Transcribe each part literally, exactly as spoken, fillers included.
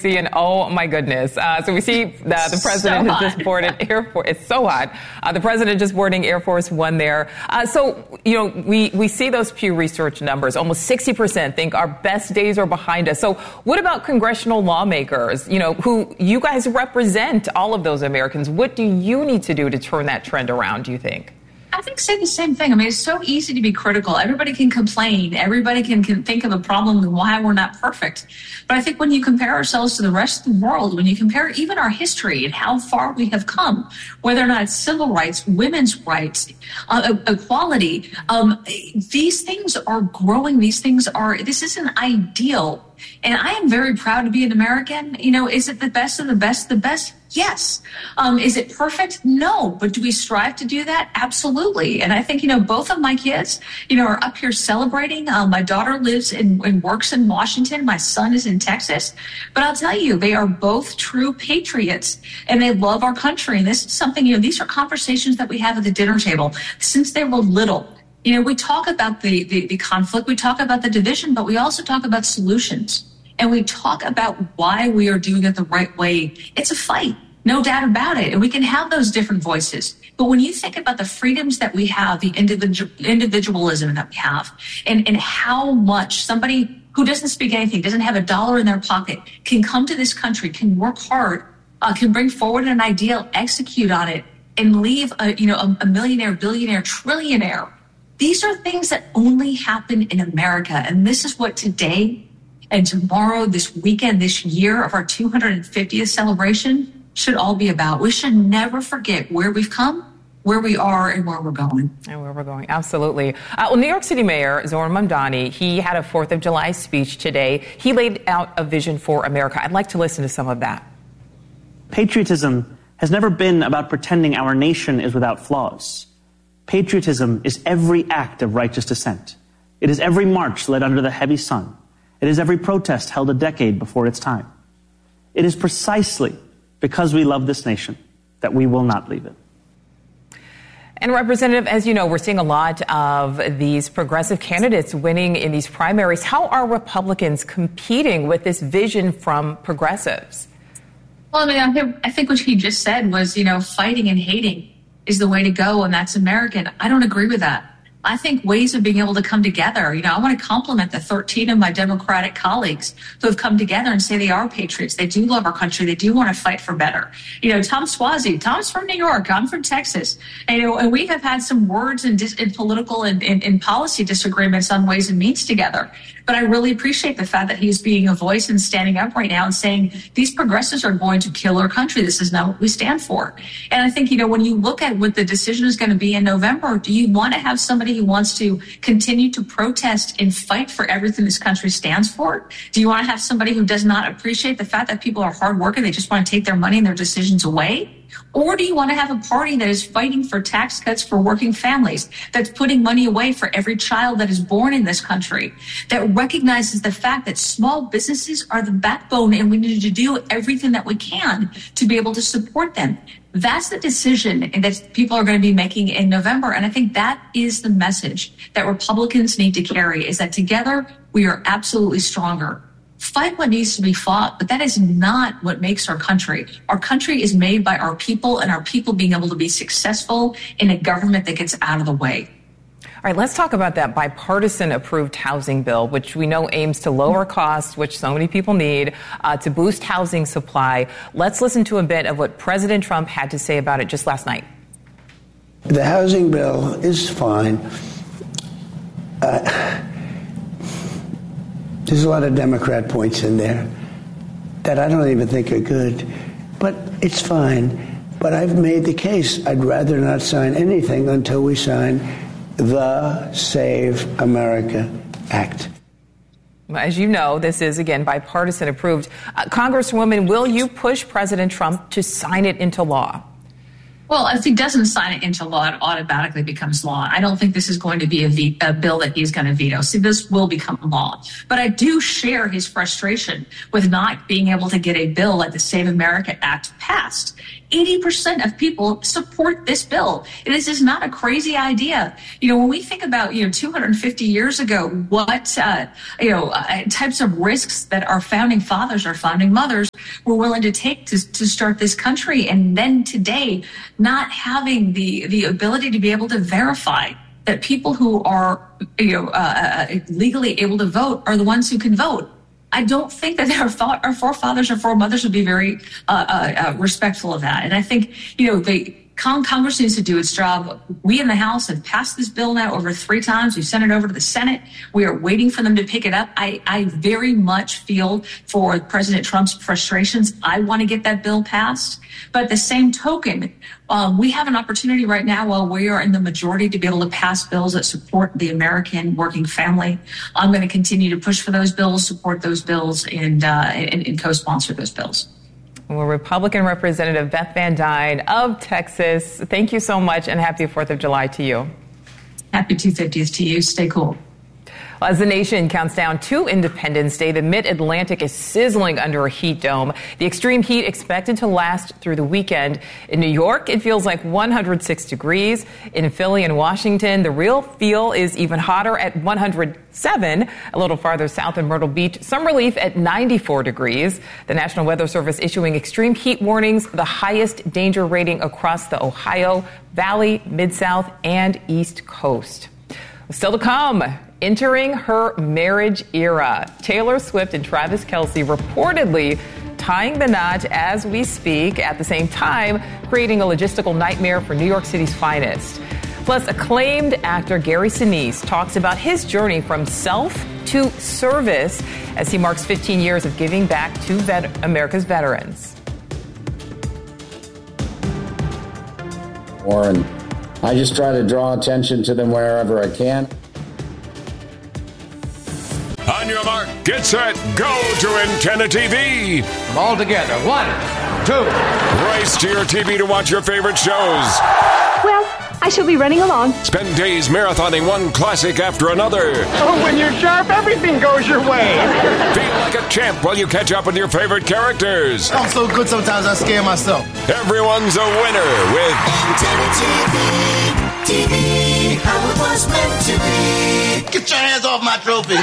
And oh my goodness. Uh, so we see the, the president so has just boarded Air Force. It's so hot. Uh, the president just boarding Air Force One there. Uh, so, you know, we, we see those Pew Research numbers. Almost sixty percent think our best days are behind us. So what about congressional lawmakers, you know, who you guys represent all of those Americans? What do you need to do to turn that trend around, do you think? I think say the same thing. I mean, it's so easy to be critical. Everybody can complain. Everybody can, can think of a problem and why we're not perfect. But I think when you compare ourselves to the rest of the world, when you compare even our history and how far we have come, whether or not it's civil rights, women's rights, uh, equality, um, these things are growing. These things are, this isn't ideal. And I am very proud to be an American. You know, is it the best of the best, the best? Yes. Um, is it perfect? No. But do we strive to do that? Absolutely. And I think, you know, both of my kids, you know, are up here celebrating. Um, my daughter lives in, and works in Washington. My son is in Texas. But I'll tell you, they are both true patriots and they love our country. And this is something, you know, these are conversations that we have at the dinner table since they were little. You know, we talk about the, the, the conflict, we talk about the division, but we also talk about solutions. And we talk about why we are doing it the right way. It's a fight, no doubt about it. And we can have those different voices. But when you think about the freedoms that we have, the individual, individualism that we have, and, and how much somebody who doesn't speak anything, doesn't have a dollar in their pocket, can come to this country, can work hard, uh, can bring forward an ideal, execute on it, and leave a, you know, a, a millionaire, billionaire, trillionaire. These are things that only happen in America. And this is what today and tomorrow, this weekend, this year of our two hundred fiftieth celebration should all be about. We should never forget where we've come, where we are, and where we're going. And where we're going, absolutely. Uh, well, New York City Mayor Zohran Mamdani, he had a fourth of July speech today. He laid out a vision for America. I'd like to listen to some of that. Patriotism has never been about pretending our nation is without flaws. Patriotism is every act of righteous dissent. It is every march led under the heavy sun. It is every protest held a decade before its time. It is precisely because we love this nation that we will not leave it. And Representative, as you know, we're seeing a lot of these progressive candidates winning in these primaries. How are Republicans competing with this vision from progressives? Well, I mean, I think, I think what he just said was, you know, fighting and hating is the way to go, and that's American. I don't agree with that. I think ways of being able to come together, you know, I want to compliment the thirteen of my Democratic colleagues who have come together and say they are patriots. They do love our country. They do want to fight for better. You know, Tom Suozzi, Tom's from New York. I'm from Texas. And, you know, and we have had some words and, dis- and political and, and, and policy disagreements on ways and means together. But I really appreciate the fact that he's being a voice and standing up right now and saying these progressives are going to kill our country. This is not what we stand for. And I think, you know, when you look at what the decision is going to be in November, do you want to have somebody who wants to continue to protest and fight for everything this country stands for? Do you want to have somebody who does not appreciate the fact that people are hard working, they just want to take their money and their decisions away? Or do you want to have a party that is fighting for tax cuts for working families, that's putting money away for every child that is born in this country, that recognizes the fact that small businesses are the backbone and we need to do everything that we can to be able to support them? That's the decision that people are going to be making in November. And I think that is the message that Republicans need to carry, is that together we are absolutely stronger. Fight what needs to be fought, but that is not what makes our country. Our country is made by our people, and our people being able to be successful in a government that gets out of the way. All right, let's talk about that bipartisan approved housing bill, which we know aims to lower costs, which so many people need, uh, to boost housing supply. Let's listen to a bit of what President Trump had to say about it just last night. The housing bill is fine. Uh, There's a lot of Democrat points in there that I don't even think are good, but it's fine. But I've made the case I'd rather not sign anything until we sign the Save America Act. As you know, this is, again, bipartisan approved. Uh, Congresswoman, will you push President Trump to sign it into law? Well, if he doesn't sign it into law, it automatically becomes law. I don't think this is going to be a, ve- a bill that he's going to veto. See, this will become law. But I do share his frustration with not being able to get a bill like the Save America Act passed. eighty percent of people support this bill. This is not a crazy idea. You know, when we think about, you know, two hundred fifty years ago, what, uh, you know, uh, types of risks that our founding fathers, our founding mothers were willing to take to, to start this country. And then today, not having the, the ability to be able to verify that people who are, you know, uh, legally able to vote are the ones who can vote. I don't think that our, thought, our forefathers or foremothers would be very uh, uh, respectful of that. And I think, you know, the Congress needs to do its job. We in the House have passed this bill now over three times. We've sent it over to the Senate. We are waiting for them to pick it up. I, I very much feel for President Trump's frustrations. I want to get that bill passed. But at the same token, um, we have an opportunity right now while we are in the majority to be able to pass bills that support the American working family. I'm going to continue to push for those bills, support those bills, and, uh, and, and co-sponsor those bills. Well, Republican Representative Beth Van Duyne of Texas, thank you so much, and happy fourth of July to you. Happy two fiftieth to you. Stay cool. Well, as the nation counts down to Independence Day, the Mid-Atlantic is sizzling under a heat dome. The extreme heat expected to last through the weekend. In New York, it feels like one hundred six degrees. In Philly and Washington, the real feel is even hotter at one hundred seven. A little farther south in Myrtle Beach, some relief at ninety-four degrees. The National Weather Service issuing extreme heat warnings, the highest danger rating across the Ohio Valley, Mid-South, and East Coast. Still to come. Entering her marriage era, Taylor Swift and Travis Kelce reportedly tying the knot as we speak, at the same time creating a logistical nightmare for New York City's finest. Plus, acclaimed actor Gary Sinise talks about his journey from self to service as he marks fifteen years of giving back to vet- America's veterans. Warren, I just try to draw attention to them wherever I can. On your mark, get set, go to Antenna T V. All together, one, two. Race to your T V to watch your favorite shows. Well, I shall be running along. Spend days marathoning one classic after another. Oh, when you're sharp, everything goes your way. Feel like a champ while you catch up with your favorite characters. I'm so good sometimes I scare myself. Everyone's a winner with Antenna T V. T V, how it was meant to be. Get your hands off my trophy.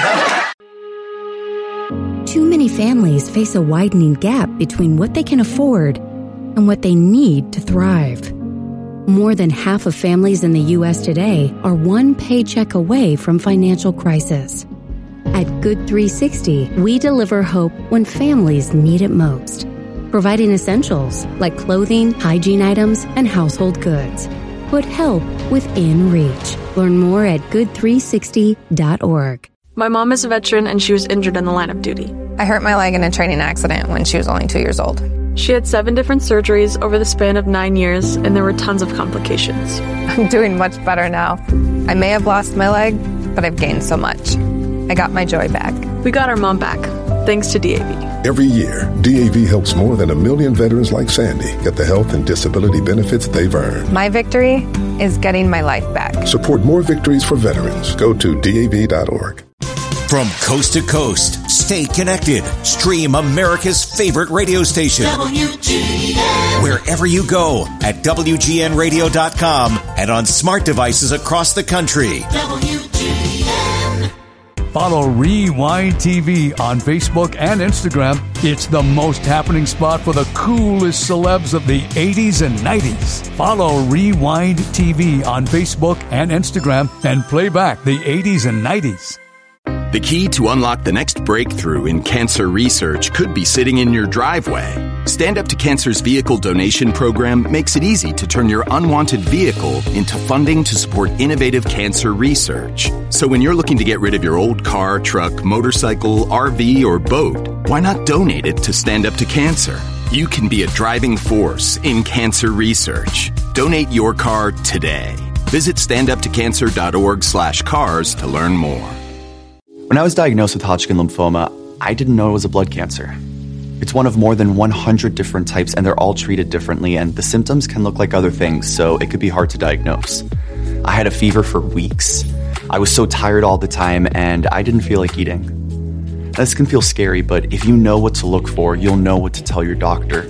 Too many families face a widening gap between what they can afford and what they need to thrive. More than half of families in the U S today are one paycheck away from financial crisis. At Good three sixty, we deliver hope when families need it most, providing essentials like clothing, hygiene items, and household goods. Put help within reach. Learn more at good three sixty dot org. My mom is a veteran and she was injured in the line of duty. I hurt my leg in a training accident when she was only two years old. She had seven different surgeries over the span of nine years, and there were tons of complications. I'm doing much better now. I may have lost my leg, but I've gained so much. I got my joy back. We got our mom back, thanks to D A V. Every year, D A V helps more than a million veterans like Sandy get the health and disability benefits they've earned. My victory is getting my life back. Support more victories for veterans. Go to D A V dot org. From coast to coast, stay connected. Stream America's favorite radio station. W G N. Wherever you go at W G N radio dot com and on smart devices across the country. W G N. Follow Rewind T V on Facebook and Instagram. It's the most happening spot for the coolest celebs of the eighties and nineties. Follow Rewind T V on Facebook and Instagram and play back the eighties and nineties. The key to unlock the next breakthrough in cancer research could be sitting in your driveway. Stand Up to Cancer's vehicle donation program makes it easy to turn your unwanted vehicle into funding to support innovative cancer research. So when you're looking to get rid of your old car, truck, motorcycle, R V, or boat, why not donate it to Stand Up to Cancer? You can be a driving force in cancer research. Donate your car today. Visit stand up to cancer dot org slash cars to learn more. When I was diagnosed with Hodgkin lymphoma, I didn't know it was a blood cancer. It's one of more than one hundred different types, and they're all treated differently, and the symptoms can look like other things, so it could be hard to diagnose. I had a fever for weeks. I was so tired all the time, and I didn't feel like eating. This can feel scary, but if you know what to look for, you'll know what to tell your doctor.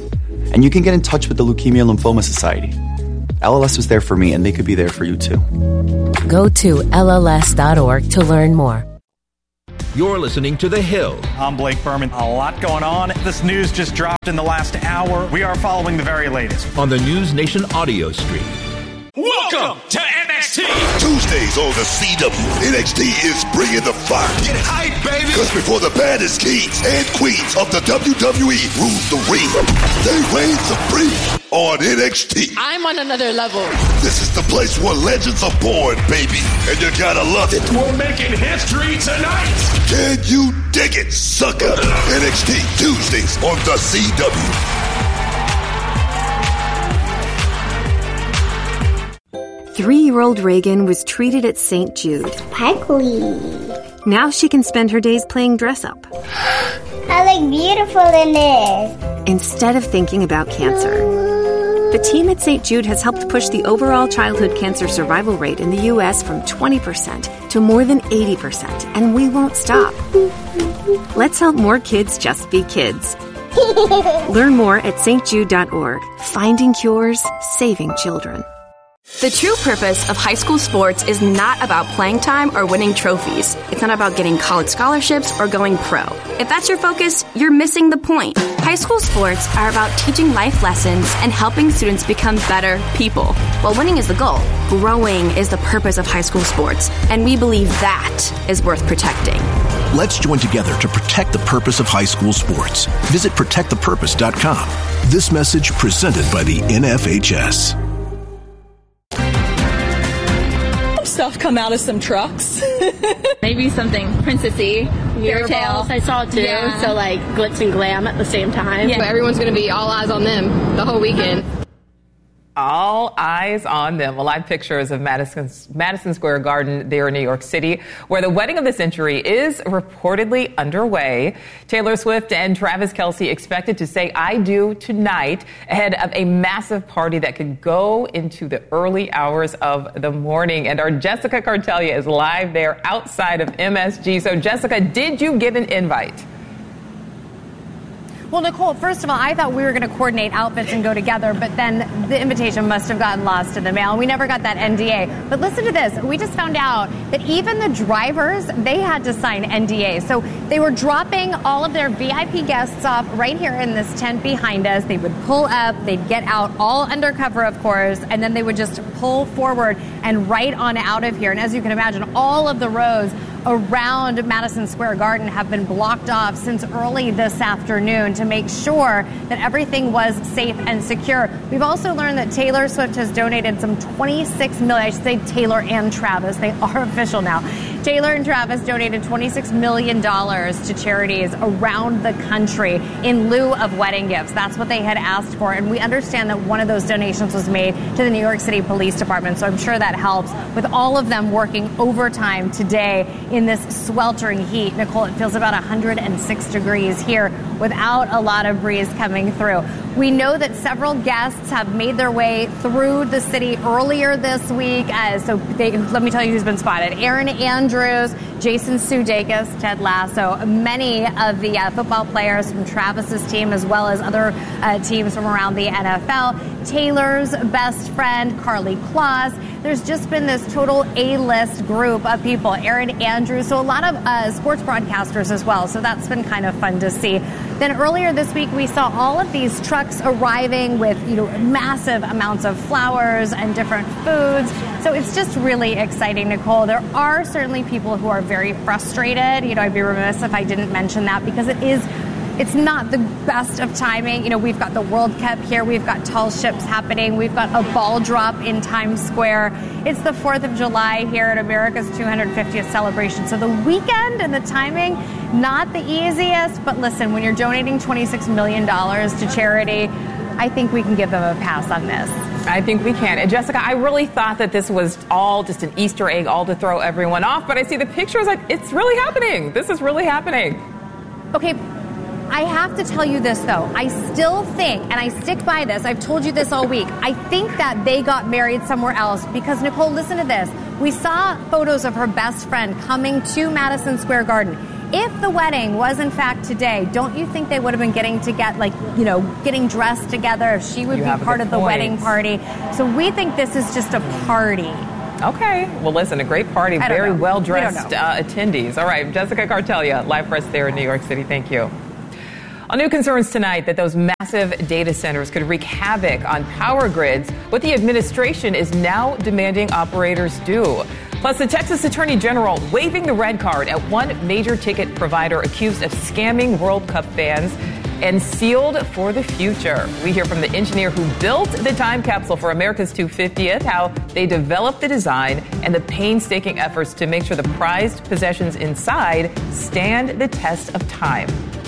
And you can get in touch with the Leukemia Lymphoma Society. L L S was there for me, and they could be there for you too. Go to L L S dot org to learn more. You're listening to The Hill. I'm Blake Berman. A lot going on. This news just dropped in the last hour. We are following the very latest on the News Nation audio stream. Welcome to N X T. Tuesdays on the C W. N X T is bringing the fire. Get hype, baby. Because before the baddest kings and queens of the W W E rule the ring, they reign supreme on N X T. I'm on another level. This is the place where legends are born, baby. And you gotta love it. We're making history tonight. Can you dig it, sucker? N X T Tuesdays on the C W. Three-year-old Reagan was treated at Saint Jude. Sparkly. Now she can spend her days playing dress-up. I look beautiful in this. Instead of thinking about cancer. The team at Saint Jude has helped push the overall childhood cancer survival rate in the U S from twenty percent to more than eighty percent, and we won't stop. Let's help more kids just be kids. Learn more at S T jude dot org. Finding cures, saving children. The true purpose of high school sports is not about playing time or winning trophies. It's not about getting college scholarships or going pro. If that's your focus, you're missing the point. High school sports are about teaching life lessons and helping students become better people. While winning is the goal, growing is the purpose of high school sports, and we believe that is worth protecting. Let's join together to protect the purpose of high school sports. Visit protect the purpose dot com. This message presented by the N F H S. Stuff come out of some trucks. Maybe something princessy, fairy tale. I saw it too. Yeah. So like glitz and glam at the same time. Yeah, everyone's going to be all eyes on them the whole weekend. All eyes on them. Well, live pictures of Madison, Madison Square Garden there in New York City, where the wedding of the century is reportedly underway. Taylor Swift and Travis Kelce expected to say I do tonight ahead of a massive party that could go into the early hours of the morning. And our Jessica Cartelia is live there outside of M S G. So, Jessica, did you get an invite? Well, Nicole, first of all, I thought we were going to coordinate outfits and go together, but then the invitation must have gotten lost in the mail. We never got that N D A. But listen to this. We just found out that even the drivers, they had to sign N D A. So they were dropping all of their V I P guests off right here in this tent behind us. They would pull up, they'd get out, all undercover, of course, and then they would just pull forward and right on out of here. And as you can imagine, all of the roads around Madison Square Garden have been blocked off since early this afternoon to make sure that everything was safe and secure. We've also learned that Taylor Swift has donated some twenty-six million dollars. I should say Taylor and Travis. They are official now. Taylor and Travis donated twenty-six million dollars to charities around the country in lieu of wedding gifts. That's what they had asked for. And we understand that one of those donations was made to the New York City Police Department. So I'm sure that helps with all of them working overtime today in this sweltering heat. Nicole, it feels about one hundred six degrees here without a lot of breeze coming through. We know that several guests have made their way through the city earlier this week. Uh, so they, let me tell you who's been spotted. Erin Andrews, Jason Sudeikis, Ted Lasso, many of the uh, football players from Travis's team, as well as other uh, teams from around the N F L. Taylor's best friend, Karlie Kloss. There's just been this total A-list group of people. Erin Andrews, so a lot of uh, sports broadcasters as well. So that's been kind of fun to see. Then earlier this week, we saw all of these trucks arriving with, you know, massive amounts of flowers and different foods. So it's just really exciting, Nicole. There are certainly people who are very frustrated. You know, I'd be remiss if I didn't mention that because it is It's not the best of timing. You know, we've got the World Cup here. We've got tall ships happening. We've got a ball drop in Times Square. It's the fourth of July here at America's two hundred fiftieth celebration. So the weekend and the timing, not the easiest. But listen, when you're donating twenty-six million dollars to charity, I think we can give them a pass on this. I think we can. And Jessica, I really thought that this was all just an Easter egg, all to throw everyone off. But I see the pictures, like, it's really happening. This is really happening. Okay. I have to tell you this, though. I still think, and I stick by this, I've told you this all week, I think that they got married somewhere else because, Nicole, listen to this. We saw photos of her best friend coming to Madison Square Garden if the wedding was in fact today, don't you think they would have been getting to get like, you know, getting dressed together if she would You be have a part good of the point. wedding party? So we think this is just a party. Okay. Well, listen, a great party, I don't very know. well-dressed We don't know. uh, attendees. All right, Jessica Cartelia, live for us there in New York City. Thank you. On new concerns tonight that those massive data centers could wreak havoc on power grids, what the administration is now demanding operators do. Plus, the Texas Attorney General waving the red card at one major ticket provider accused of scamming World Cup fans and sealed for the future. We hear from the engineer who built the time capsule for America's two hundred fiftieth, how they developed the design and the painstaking efforts to make sure the prized possessions inside stand the test of time.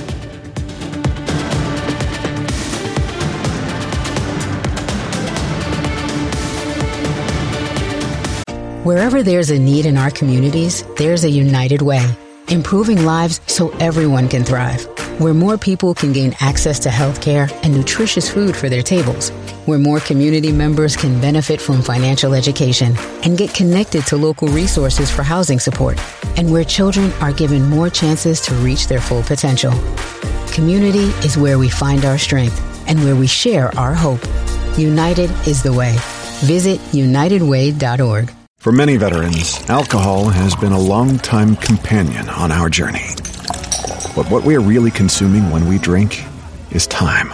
Wherever there's a need in our communities, there's a United Way, improving lives so everyone can thrive. Where more people can gain access to health care and nutritious food for their tables. Where more community members can benefit from financial education and get connected to local resources for housing support. And where children are given more chances to reach their full potential. Community is where we find our strength and where we share our hope. United is the way. Visit united way dot org. For many veterans, alcohol has been a long-time companion on our journey. But what we're really consuming when we drink is time.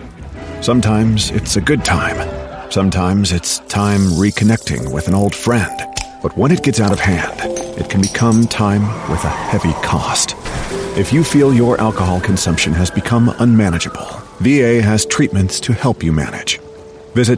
Sometimes it's a good time. Sometimes it's time reconnecting with an old friend. But when it gets out of hand, it can become time with a heavy cost. If you feel your alcohol consumption has become unmanageable, V A has treatments to help you manage. Visit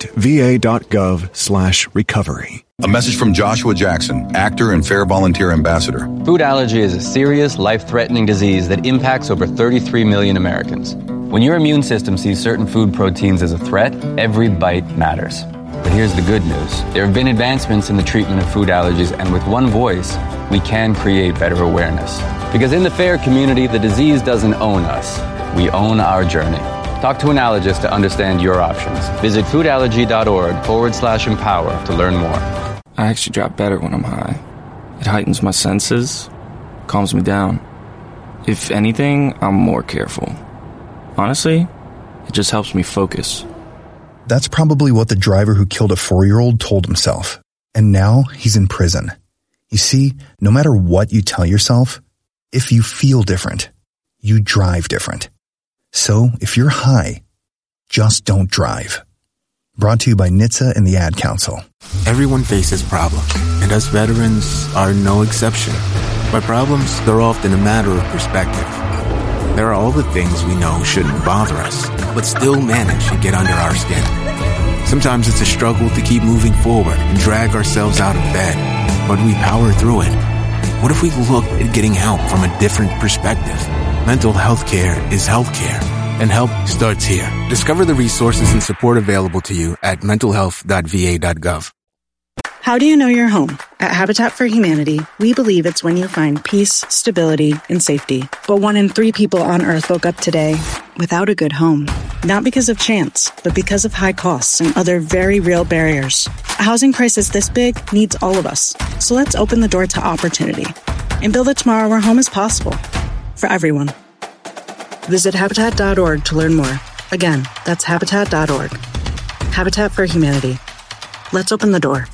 va.gov slash recovery. A message from Joshua Jackson, actor and Fair Volunteer Ambassador. Food allergy is a serious, life-threatening disease that impacts over thirty-three million Americans. When your immune system sees certain food proteins as a threat, every bite matters. But here's the good news. There have been advancements in the treatment of food allergies, and with one voice, we can create better awareness. Because in the FAIR community, the disease doesn't own us. We own our journey. Talk to an allergist to understand your options. Visit foodallergy.org forward slash empower to learn more. I actually drop better when I'm high. It heightens my senses, calms me down. If anything, I'm more careful. Honestly, it just helps me focus. That's probably what the driver who killed a four-year-old told himself. And now he's in prison. You see, no matter what you tell yourself, if you feel different, you drive different. So if you're high, just don't drive. Brought to you by N H T S A and the Ad Council. Everyone faces problems, and us veterans are no exception. By problems, they're often a matter of perspective. There are all the things we know shouldn't bother us, but still manage to get under our skin. Sometimes it's a struggle to keep moving forward and drag ourselves out of bed, but we power through it. What if we look at getting help from a different perspective? Mental health care is health care, and help starts here. Discover the resources and support available to you at mental health dot v a dot gov. How do you know you're home? At Habitat for Humanity, we believe it's when you find peace, stability, and safety. But one in three people on Earth woke up today without a good home. Not because of chance, but because of high costs and other very real barriers. A housing crisis this big needs all of us. So let's open the door to opportunity and build a tomorrow where home is possible for everyone. Visit habitat dot org to learn more. Again, that's habitat dot org. Habitat for Humanity. Let's open the door.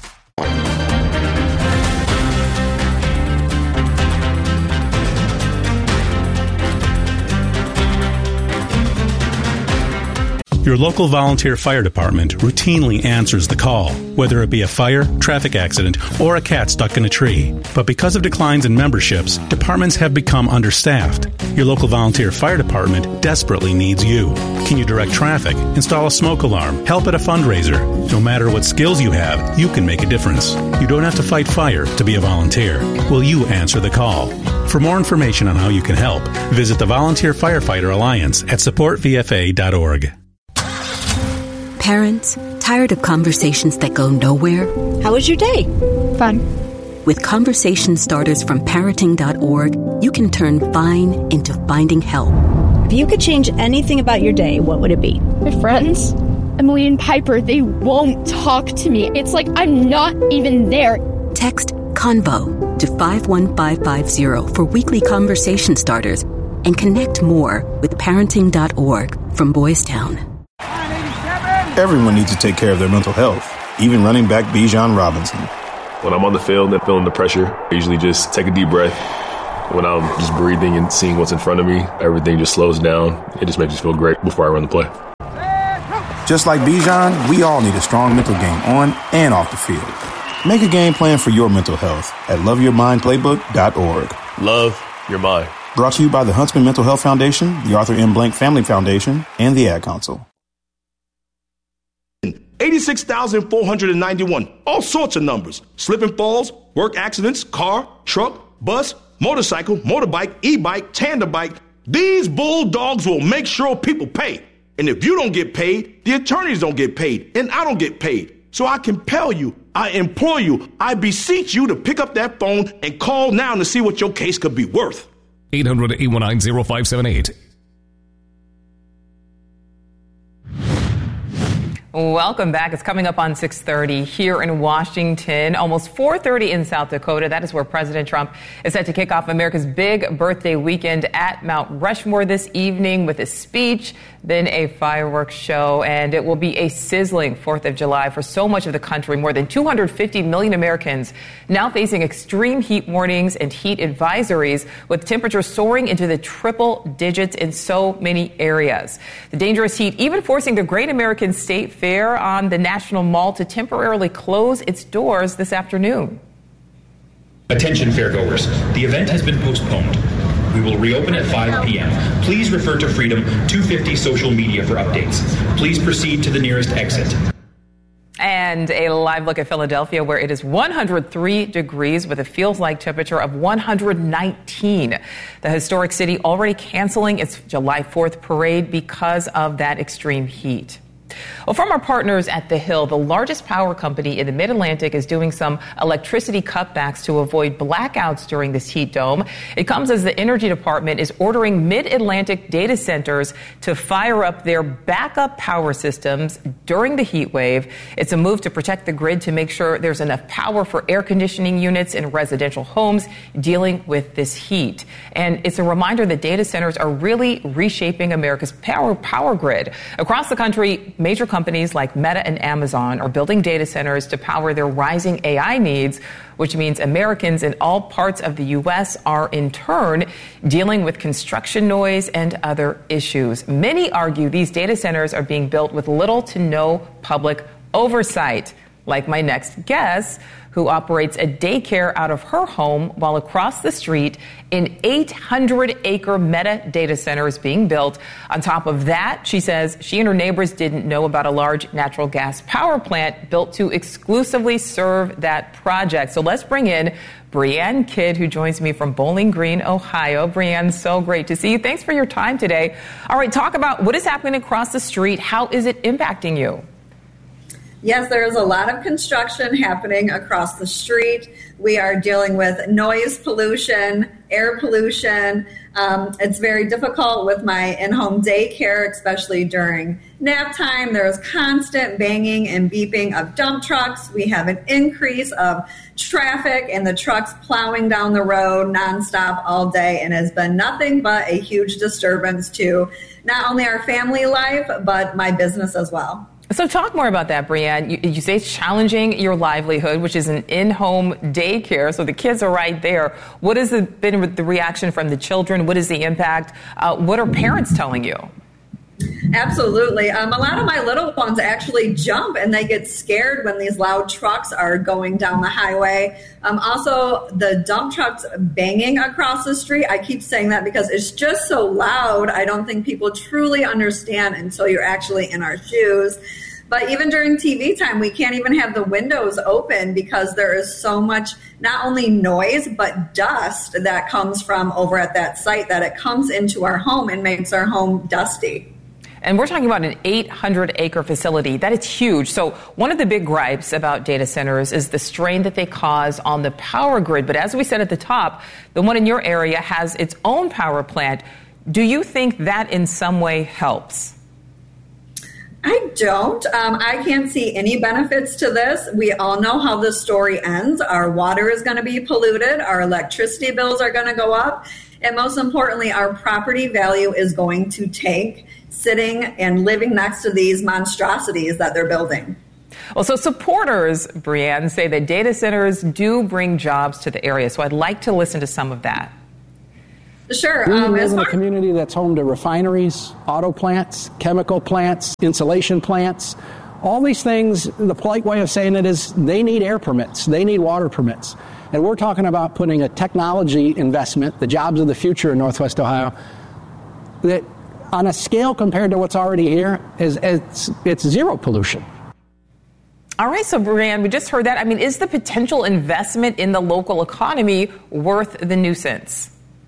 Your local volunteer fire department routinely answers the call, whether it be a fire, traffic accident, or a cat stuck in a tree. But because of declines in memberships, departments have become understaffed. Your local volunteer fire department desperately needs you. Can you direct traffic, install a smoke alarm, help at a fundraiser? No matter what skills you have, you can make a difference. You don't have to fight fire to be a volunteer. Will you answer the call? For more information on how you can help, visit the Volunteer Firefighter Alliance at support v f a dot org. Parents, tired of conversations that go nowhere? How was your day? Fun. With conversation starters from parenting dot org, you can turn fine into finding help. If you could change anything about your day, what would it be? My friends, Emily and Piper, they won't talk to me. It's like I'm not even there. Text Convo to five one five five zero for weekly conversation starters and connect more with parenting dot org from Boys Town. Everyone needs to take care of their mental health, even running back Bijan Robinson. When I'm on the field and feeling the pressure, I usually just take a deep breath. When I'm just breathing and seeing what's in front of me, everything just slows down. It just makes me feel great before I run the play. Just like Bijan, we all need a strong mental game on and off the field. Make a game plan for your mental health at love your mind playbook dot org. Love your mind. Brought to you by the Huntsman Mental Health Foundation, the Arthur M. Blank Family Foundation, and the Ad Council. eighty-six thousand four hundred ninety-one. All sorts of numbers. Slip and falls, work accidents, car, truck, bus, motorcycle, motorbike, e-bike, tandem bike. These bulldogs will make sure people pay. And if you don't get paid, the attorneys don't get paid, and I don't get paid. So I compel you, I implore you, I beseech you to pick up that phone and call now to see what your case could be worth. eight hundred, eight one nine, oh five seven eight. Welcome back. It's coming up on six thirty here in Washington, almost four thirty in South Dakota. That is where President Trump is set to kick off America's big birthday weekend at Mount Rushmore this evening with a speech, then a fireworks show, and it will be a sizzling fourth of July for so much of the country. More than two hundred fifty million Americans now facing extreme heat warnings and heat advisories, with temperatures soaring into the triple digits in so many areas. The dangerous heat even forcing the Great American State Fair on the National Mall to temporarily close its doors this afternoon. Attention fairgoers, the event has been postponed. We will reopen at five p.m. Please refer to Freedom two fifty social media for updates. Please proceed to the nearest exit. And a live look at Philadelphia, where it is one hundred three degrees with a feels-like temperature of one hundred nineteen. The historic city already canceling its July fourth parade because of that extreme heat. Well, from our partners at The Hill, the largest power company in the Mid-Atlantic is doing some electricity cutbacks to avoid blackouts during this heat dome. It comes as the Energy Department is ordering Mid-Atlantic data centers to fire up their backup power systems during the heat wave. It's a move to protect the grid to make sure there's enough power for air conditioning units in residential homes dealing with this heat. And it's a reminder that data centers are really reshaping America's power, power grid. Across the country, major companies like Meta and Amazon are building data centers to power their rising A I needs, which means Americans in all parts of the U S are in turn dealing with construction noise and other issues. Many argue these data centers are being built with little to no public oversight, like my next guest, who operates a daycare out of her home while across the street an eight hundred acre Meta data center is being built. On top of that, she says she and her neighbors didn't know about a large natural gas power plant built to exclusively serve that project. So let's bring in Brianne Kidd, who joins me from Bowling Green, Ohio. Brianne, so great to see you. Thanks for your time today. All right, talk about what is happening across the street. How is it impacting you? Yes, there is a lot of construction happening across the street. We are dealing with noise pollution, air pollution. Um, it's very difficult with my in-home daycare, especially during nap time. There is constant banging and beeping of dump trucks. We have an increase of traffic and the trucks plowing down the road nonstop all day, and has been nothing but a huge disturbance to not only our family life, but my business as well. So talk more about that, Brianne. You, you say it's challenging your livelihood, which is an in-home daycare, so the kids are right there. What has been the reaction from the children? What is the impact? Uh, what are parents telling you? Absolutely. Um, a lot of my little ones actually jump and they get scared when these loud trucks are going down the highway. Um, also, the dump trucks banging across the street. I keep saying that because it's just so loud. I don't think people truly understand until you're actually in our shoes. But even during T V time, we can't even have the windows open because there is so much, not only noise, but dust that comes from over at that site, that it comes into our home and makes our home dusty. And we're talking about an eight hundred acre facility. That is huge. So one of the big gripes about data centers is the strain that they cause on the power grid. But as we said at the top, the one in your area has its own power plant. Do you think that in some way helps? I don't. Um, I can't see any benefits to this. We all know how this story ends. Our water is going to be polluted. Our electricity bills are going to go up. And most importantly, our property value is going to tank sitting and living next to these monstrosities that they're building. Well, so supporters, Brianne, say that data centers do bring jobs to the area. So I'd like to listen to some of that. Sure. We um, live in a community that's home to refineries, auto plants, chemical plants, insulation plants. All these things, the polite way of saying it is they need air permits. They need water permits. And we're talking about putting a technology investment, the jobs of the future in Northwest Ohio, that on a scale compared to what's already here, is it's, it's zero pollution. All right, so Brianne, we just heard that. I mean, is the potential investment in the local economy worth the nuisance?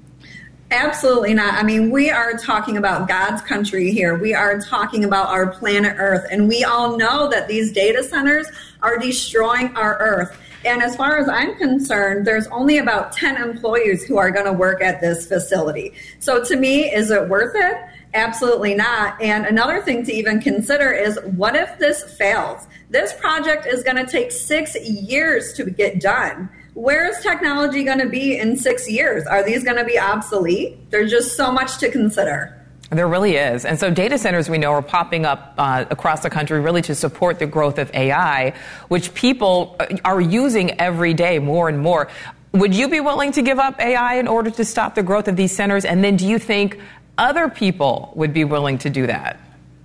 Absolutely not. I mean, we are talking about God's country here. We are talking about our planet Earth. And we all know that these data centers are destroying our Earth. And as far as I'm concerned, there's only about ten employees who are going to work at this facility. So to me, is it worth it? Absolutely not. And another thing to even consider is, what if this fails? This project is going to take six years to get done. Where is technology going to be in six years? Are these going to be obsolete? There's just so much to consider. There really is. And so data centers, we know, are popping up uh, across the country really to support the growth of A I, which people are using every day more and more. Would you be willing to give up A I in order to stop the growth of these centers? And then do you think other people would be willing to do that?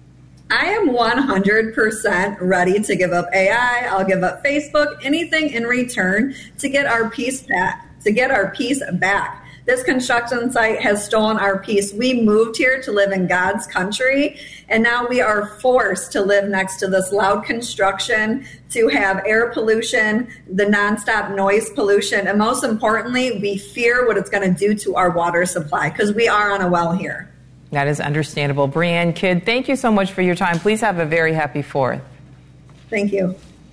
I am one hundred percent ready to give up A I. I'll give up Facebook, anything in return to get our peace back, to get our peace back. This construction site has stolen our peace. We moved here to live in God's country, and now we are forced to live next to this loud construction, to have air pollution, the nonstop noise pollution, and most importantly, we fear what it's going to do to our water supply because we are on a well here. That is understandable. Brianne Kidd, thank you so much for your time. Please have a very happy fourth. Thank you.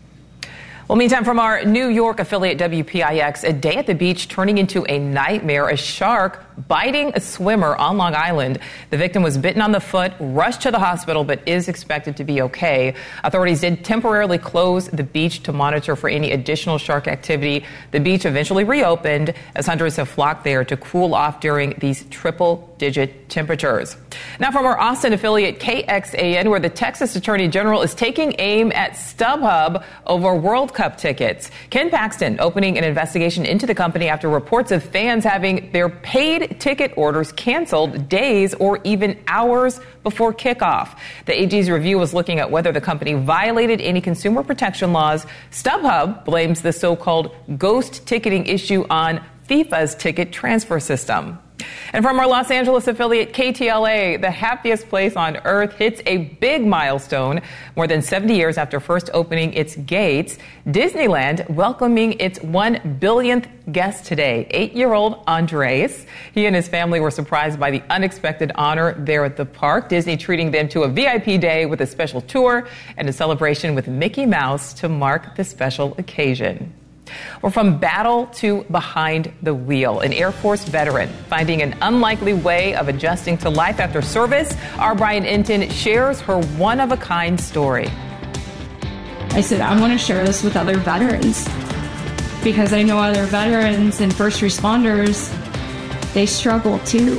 Well, meantime, from our New York affiliate W P I X, a day at the beach turning into a nightmare. A shark biting a swimmer on Long Island. The victim was bitten on the foot, rushed to the hospital, but is expected to be okay. Authorities did temporarily close the beach to monitor for any additional shark activity. The beach eventually reopened as hunters have flocked there to cool off during these triple-digit temperatures. Now from our Austin affiliate K X A N, where the Texas Attorney General is taking aim at StubHub over World Cup tickets. Ken Paxton opening an investigation into the company after reports of fans having their paid ticket orders canceled days or even hours before kickoff. The A G's review was looking at whether the company violated any consumer protection laws. StubHub blames the so-called ghost ticketing issue on FIFA's ticket transfer system. And from our Los Angeles affiliate K T L A, the happiest place on earth hits a big milestone. More than seventy years after first opening its gates, Disneyland welcoming its one billionth guest today, eight-year-old Andres. He and his family were surprised by the unexpected honor there at the park. Disney treating them to a V I P day with a special tour and a celebration with Mickey Mouse to mark the special occasion. We're from battle to behind the wheel. An Air Force veteran finding an unlikely way of adjusting to life after service. Our Brian Inton shares her one-of-a-kind story. I said, I want to share this with other veterans because I know other veterans and first responders, they struggle too.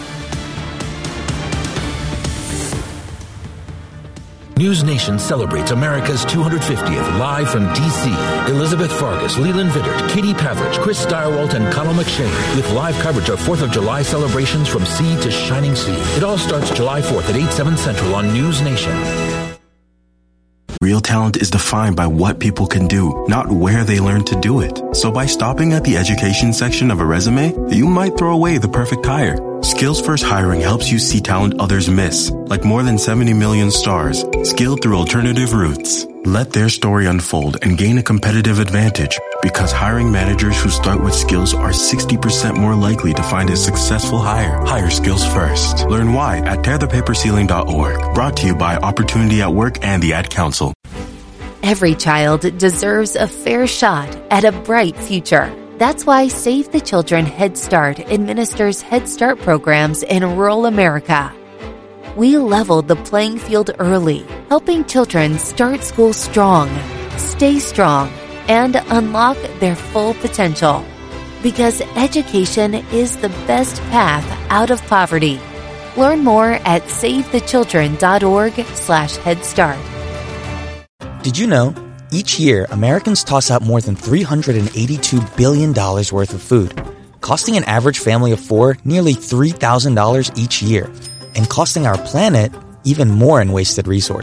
News Nation celebrates America's two hundred fiftieth live from D C. Elizabeth Fargus, Leland Vittert, Katie Pavlich, Chris Steyerwalt, and Connell McShane with live coverage of fourth of July celebrations from sea to shining sea. It all starts July fourth at eight, seven Central on News Nation. Real talent is defined by what people can do, not where they learn to do it. So by stopping at the education section of a resume, you might throw away the perfect hire. Skills First Hiring helps you see talent others miss, like more than seventy million stars, skilled through alternative routes. Let their story unfold and gain a competitive advantage, because hiring managers who start with skills are sixty percent more likely to find a successful hire. Hire skills first. Learn why at tear the paper ceiling dot org. Brought to you by Opportunity at Work and the Ad Council. Every child deserves a fair shot at a bright future. That's why Save the Children Head Start administers Head Start programs in rural America. We leveled the playing field early, helping children start school strong, stay strong, and unlock their full potential. Because education is the best path out of poverty. Learn more at savethechildren.org slash Head Start. Did you know? Each year, Americans toss out more than three hundred eighty-two billion dollars worth of food, costing an average family of four nearly three thousand dollars each year, and costing our planet even more in wasted resources.